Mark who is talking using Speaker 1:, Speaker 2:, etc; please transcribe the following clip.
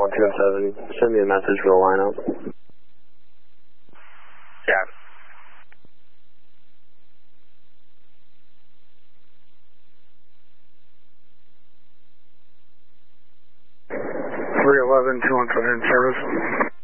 Speaker 1: 207. Send me a message for the lineup.
Speaker 2: Yeah.
Speaker 3: Three 11, 215 in service.